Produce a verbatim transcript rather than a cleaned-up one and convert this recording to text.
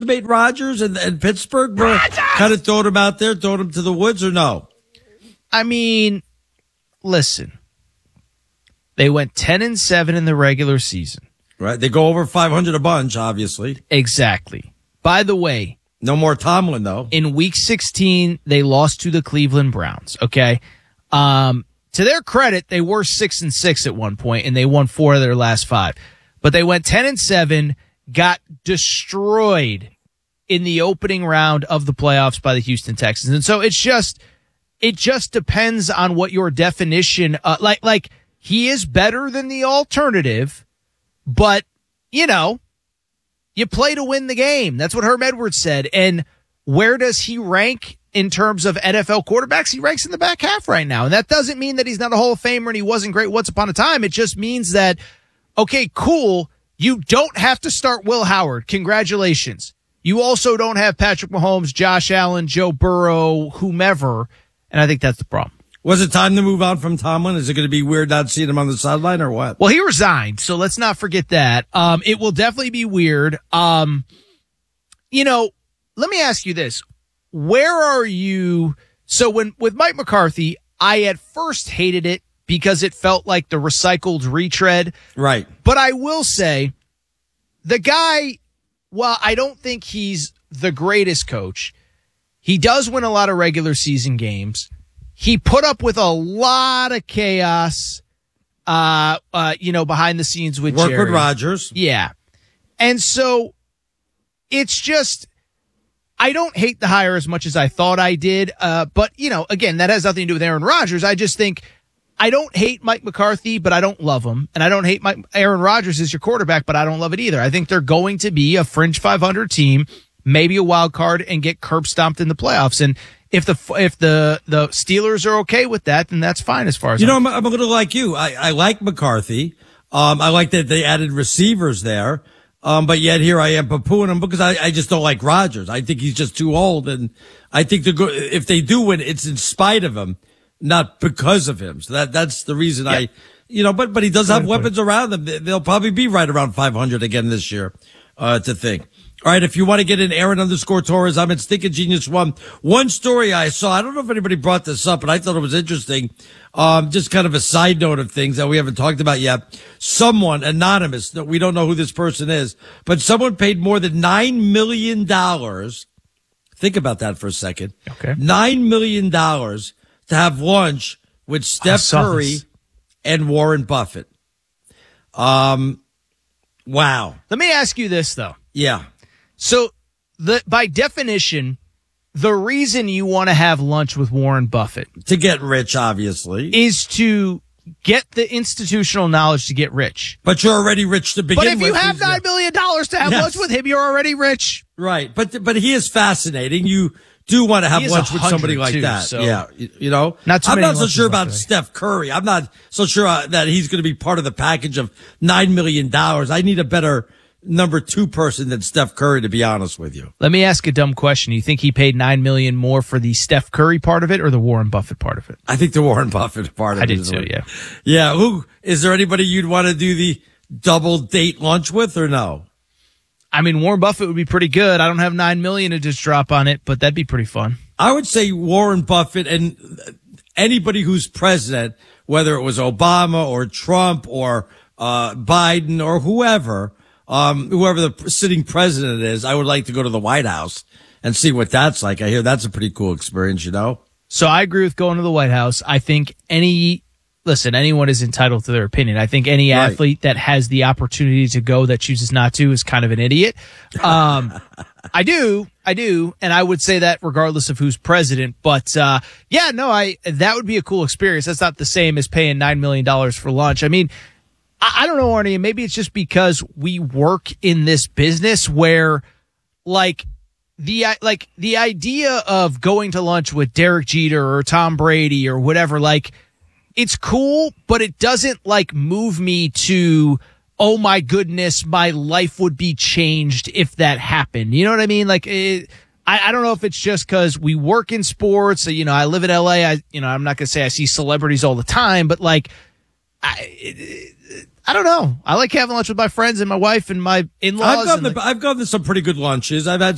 decimate Rodgers and, and Pittsburgh? Kind of throwing him out there, throwing him to the woods, or no? I mean, listen. They went ten and seven in the regular season. Right. They go over five hundred a bunch, obviously. Exactly. By the way. No more Tomlin, though. In week sixteen, they lost to the Cleveland Browns, okay? Um, to their credit, they were six and six at one point, and they won four of their last five. But they went ten and seven, got destroyed in the opening round of the playoffs by the Houston Texans. And so it's just, it just depends on what your definition, uh, like, like, he is better than the alternative, but, you know, you play to win the game. That's what Herm Edwards said. And where does he rank in terms of N F L quarterbacks? He ranks in the back half right now. And that doesn't mean that he's not a Hall of Famer and he wasn't great once upon a time. It just means that, okay, cool, you don't have to start Will Howard. Congratulations. You also don't have Patrick Mahomes, Josh Allen, Joe Burrow, whomever. And I think that's the problem. Was it time to move on from Tomlin? Is it going to be weird not seeing him on the sideline or what? Well, he resigned, so let's not forget that. Um, it will definitely be weird. Um, you know, let me ask you this. Where are you? So when, with Mike McCarthy, I at first hated it because it felt like the recycled retread. Right. But I will say the guy, well, I don't think he's the greatest coach. He does win a lot of regular season games. He put up with a lot of chaos, uh, uh, you know, behind the scenes with Work Jerry. with Rodgers. Yeah. And so it's just, I don't hate the hire as much as I thought I did. Uh, but, you know, again, that has nothing to do with Aaron Rodgers. I just think I don't hate Mike McCarthy, but I don't love him. And I don't hate Mike, Aaron Rodgers as your quarterback, but I don't love it either. I think they're going to be a fringe five hundred team, maybe a wild card, and get curb stomped in the playoffs. And if the if the the Steelers are okay with that, then that's fine as far as you know. I'm, I'm, I'm a little like you. I, I like McCarthy. Um, I like that they added receivers there. Um, but yet here I am poo-pooing him because I, I just don't like Rodgers. I think he's just too old, and I think the go- if they do win, it's in spite of him, not because of him. So that that's the reason yeah. I, you know. But but he does have weapons around him. They'll probably be right around five hundred again this year. Uh, to think. All right, if you want to get in Aaron underscore Torres, I'm at Stinking Genius One. One story I saw, I don't know if anybody brought this up, but I thought it was interesting. Um, just kind of a side note of things that we haven't talked about yet. Someone, anonymous, that we don't know who this person is, but someone paid more than nine million dollars. Think about that for a second. Okay. nine million dollars to have lunch with Steph Curry this. and Warren Buffett. Um, wow. Let me ask you this, though. Yeah. So, the by definition, the reason you want to have lunch with Warren Buffett to get rich, obviously, is to get the institutional knowledge to get rich. But you're already rich to begin with. But if you have nine million dollars to have yes. lunch with him, you're already rich. Right. But but he is fascinating. You do want to have lunch with somebody like too, that. So yeah. You, you know, not too I'm many not so sure about like Steph Curry. I'm not so sure uh, that he's going to be part of the package of nine million dollars. I need a better number two person than Steph Curry, to be honest with you. Let me ask a dumb question. You think he paid nine million dollars more for the Steph Curry part of it or the Warren Buffett part of it? I think the Warren Buffett part of I it. I did is too, what, yeah. Yeah. Who, is there anybody you'd want to do the double date lunch with or no? I mean, Warren Buffett would be pretty good. I don't have nine million dollars to just drop on it, but that'd be pretty fun. I would say Warren Buffett and anybody who's president, whether it was Obama or Trump or uh Biden or whoever, Um, whoever the sitting president is, I would like to go to the White House and see what that's like. I hear that's a pretty cool experience, you know? So I agree with going to the White House. I think any, listen, anyone is entitled to their opinion. I think any right. athlete that has the opportunity to go that chooses not to is kind of an idiot. Um, I do, I do. And I would say that regardless of who's president. But, uh, yeah, no, I, that would be a cool experience. That's not the same as paying nine million dollars for lunch. I mean, I don't know, Arnie, maybe it's just because we work in this business where, like, the like the idea of going to lunch with Derek Jeter or Tom Brady or whatever, like, it's cool, but it doesn't, like, move me to, oh, my goodness, my life would be changed if that happened. You know what I mean? Like, it, I, I don't know if it's just because we work in sports. You know, I live in L A. I, you know, I'm not going to say I see celebrities all the time, but, like, I... It, I don't know. I like having lunch with my friends and my wife and my in-laws. I've gone, and to, like, I've gone to some pretty good lunches. I've had